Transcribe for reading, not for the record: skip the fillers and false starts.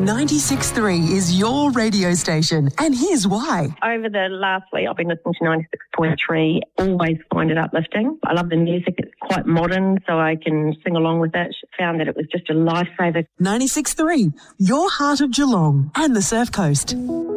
96.3 is your radio station, and here's why. Over the last week, I've been listening to 96.3, always find it uplifting. I love the music. It's quite modern, so I can sing along with it. Found that it was just a lifesaver. 96.3, your heart of Geelong and the Surf Coast.